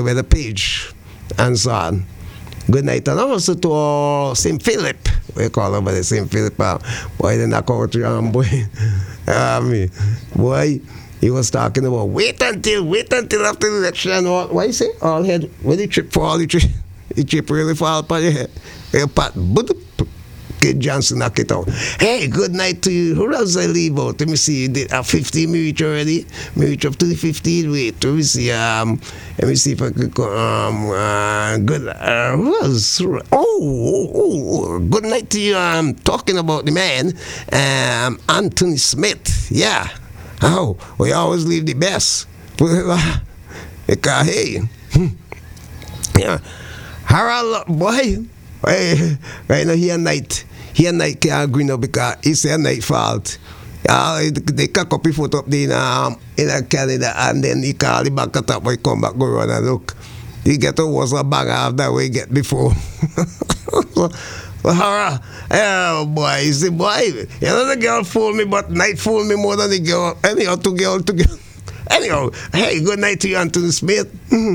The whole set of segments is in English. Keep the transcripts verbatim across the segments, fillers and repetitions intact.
with the page and so on. Good night, and also to uh, Saint Philip. We call over the Saint Philip. Uh, boy, the knockout um, boy. um, boy, he was talking about wait until, wait until after the election. All, what you say? All head, when the trip fall, the trip, the trip really fall upon your head. Your pat, but Kid Johnson knock it out. Hey, good night to you. Who else I leave out? Let me see. You did uh, fifteen me reach already. Me reach up to the fifteen. Wait, let me see. Um, let me see if I could go. Um, uh, good. Uh, who else? Oh, oh, oh, good night to you. I'm talking about the man, um, Anthony Smith. Yeah. Oh, we always leave the best. Because hey, yeah, Harold boy. Hey, right now he a night. He a night can't agree now because it's a night fault. Uh, they cock up his foot up there in, um, in a Canada and then he call the back at up when he come back, go run and look. He get a was a bag after we get before. so, so, oh boy, you see boy, you know the girl fool me but night fool me more than the girl. Anyhow, two girl, two girl. Anyhow, hey, good night to you, Anthony Smith.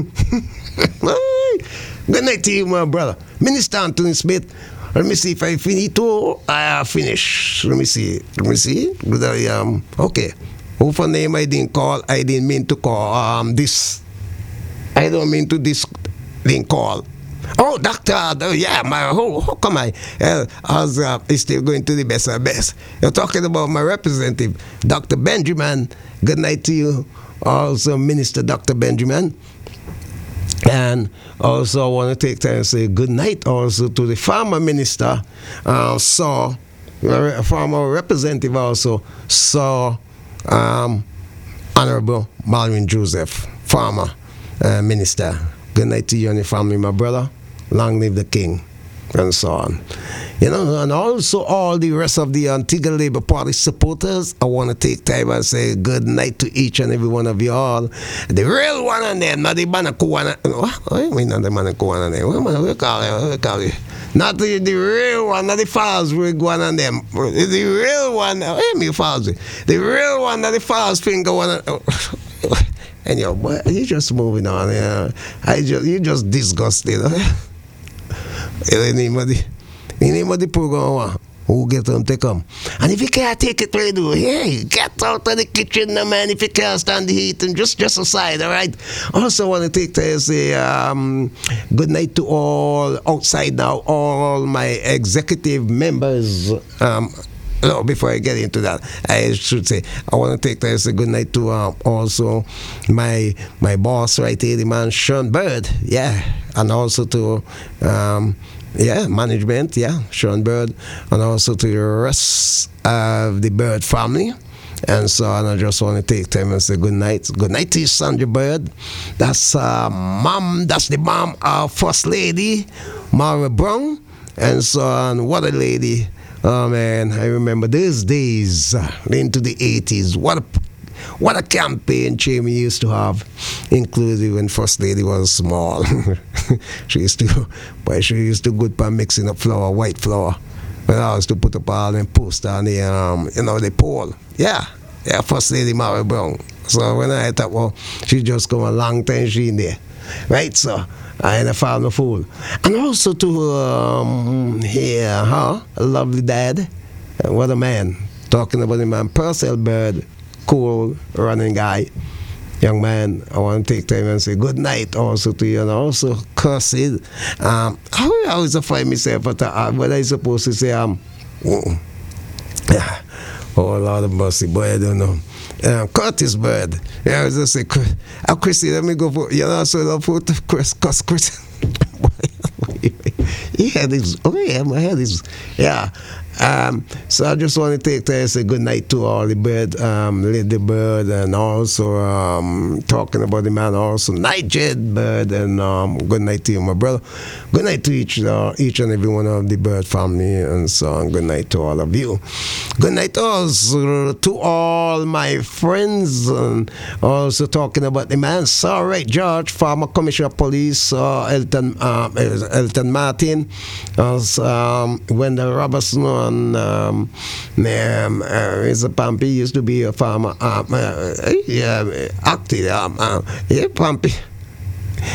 Good night to you, my brother. Minister Anthony Smith. Let me see if I finito. I finish. Let me see. Let me see. Um, okay. Who for name I didn't call? I didn't mean to call um this. I don't mean to this. Didn't call. Oh, doctor. Oh, yeah, my whole. How come I? Uh, I was uh, still going to the best of best. You're talking about my representative, Doctor Benjamin. Good night to you, also Minister Doctor Benjamin. And also, I want to take time and say good night also to the former minister, uh, saw, a former representative also, saw um, Honorable Malvin Joseph, former uh, minister. Good night to you and your family, my brother. Long live the king, and so on. You know, and also all the rest of the Antigua Labour Party supporters, I want to take time and say good night to each and every one of you all. The real one and them, not the Banako one. What? What do you mean not the Banako one and them? What do you call it? What do you call it? Not the, the real one, not the Fallsburg one and them. The real one, what do you mean Fallsburg? The real one, not the Falls finger one. And, and yo, boy, you just moving on. Yeah. I just, you just disgusted. Anybody? Anybody program who get them to come. And if you can't take it, what you do? Hey, get out of the kitchen, man. If you can't stand the heat, and just just aside, all right? Also, want to take time to say um, good night to all outside now, all my executive members. Um, No, before I get into that, I should say I want to take time to say good night to um, also my my boss right here, the man Sean Bird, yeah, and also to um, yeah management, yeah, Sean Bird, and also to the rest of the Bird family. And so and I just want to take time and say good night. Good night to you, Sandra Bird. That's uh, mom. That's the mom of First Lady Mara Brown. And so on, what a lady. Oh man, I remember those days uh, into the eighties. What a what a campaign Jamie used to have, including when First Lady was small. she used to, but she used to good for mixing up flour, white flour. When I used to put up all them posts on the um, you know, the pole. Yeah, yeah, First Lady Mary Brown. So when I thought, well, she just come a long time she in there, right? So. I ain't found a fool. And also to um, here, huh? A lovely dad. Uh, what a man. Talking about the man, Purcell Bird, cool running guy. Young man, I want to take time and say good night also to you, and also curse it. Um, how I always find myself at uh, what I supposed to say, um, oh, oh Lord of mercy, boy, I don't know. Um, Curtis Bird. Yeah, I was just say, oh, Chrissy, let me go for, you know, so I'll put Chris, Chris, Chris. He had his, oh yeah, my head is, yeah. Um, so I just want to take time and say good night to all the bird, um, Lady Bird, and also um, talking about the man also, Nigel Bird, and um, good night to you, my brother. Good night to each uh, each and every one of the Bird family, and so on. Good night to all of you. Good night also to all my friends, and also talking about the man, Sir Ray George, former Commissioner of Police, uh, Elton, uh, Elton Martin, uh, um, Wendell Robertson, and um, um, uh, is a Pampy used to be a farmer, um, uh, yeah, active, um, uh, yeah, Pampy.